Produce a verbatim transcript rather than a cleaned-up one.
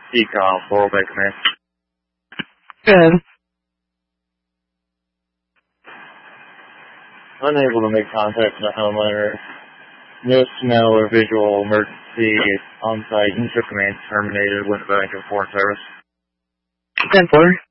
Ecom, Laurel Bay Command. Good. Unable to make contact with the homeowner. No smell or visual emergency on site. Initial command terminated. Went back to Foreign Service. ten four.